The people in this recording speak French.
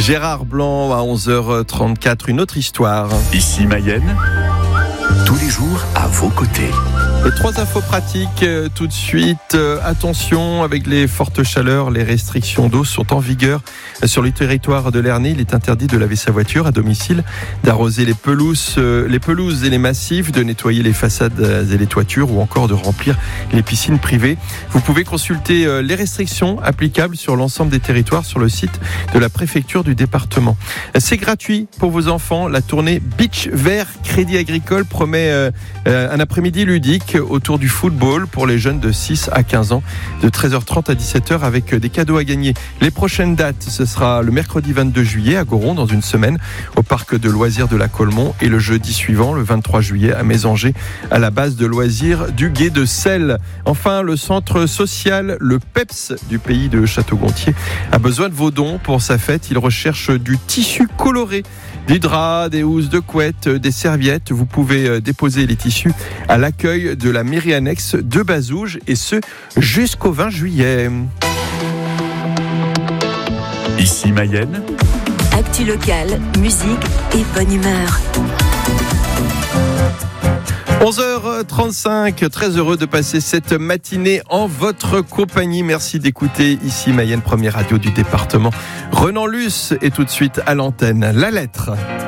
Gérard Blanc à 11h34, une autre histoire. Ici Mayenne, tous les jours à vos côtés. Et 3 infos pratiques tout de suite. Attention, avec les fortes chaleurs, les restrictions d'eau sont en vigueur sur le territoire de l'Ernée. Il est interdit de laver sa voiture à domicile, d'arroser les pelouses et les massifs, de nettoyer les façades et les toitures ou encore de remplir les piscines privées. Vous pouvez consulter les restrictions applicables sur l'ensemble des territoires sur le site de la préfecture du département. C'est gratuit pour vos enfants. La tournée Beach Vert Crédit Agricole promet un après-midi ludique autour du football pour les jeunes de 6 à 15 ans, de 13h30 à 17h avec des cadeaux à gagner. Les prochaines dates, ce sera le mercredi 22 juillet à Goron, dans une semaine, au parc de loisirs de la Colmont, et le jeudi suivant, le 23 juillet, à Mésanger, à la base de loisirs du Gué de Selle. Enfin, le centre social, le PEPS du pays de Château-Gontier, a besoin de vos dons pour sa fête. Il recherche du tissu coloré, des draps, des housses de couette, des serviettes. Vous pouvez déposer les tissus à l'accueil de la mairie annexe de Bazouges, et ce jusqu'au 20 juillet. Ici Mayenne, actu locale, musique et bonne humeur. 11h35, très heureux de passer cette matinée en votre compagnie. Merci d'écouter Ici Mayenne, première radio du département. Renan Luce est tout de suite à l'antenne. La lettre.